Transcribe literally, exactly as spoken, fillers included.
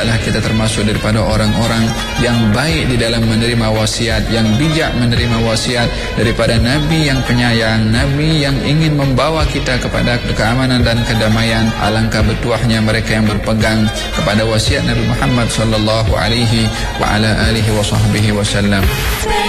hendaklah kita termasuk daripada orang-orang yang baik di dalam menerima wasiat, yang bijak menerima wasiat daripada Nabi yang penyayang, Nabi yang ingin membawa kita kepada keamanan dan kedamaian. Alangkah bertuahnya mereka yang berpegang kepada wasiat Nabi Muhammad sallallahu alaihi wa ala alihi wa sahbihi wasallam.